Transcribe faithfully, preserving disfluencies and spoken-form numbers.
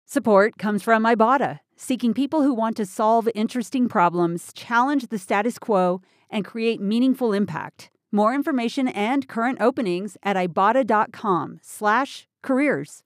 Support comes from Ibotta, seeking people who want to solve interesting problems, challenge the status quo, and create meaningful impact. More information and current openings at ibotta.com slash careers.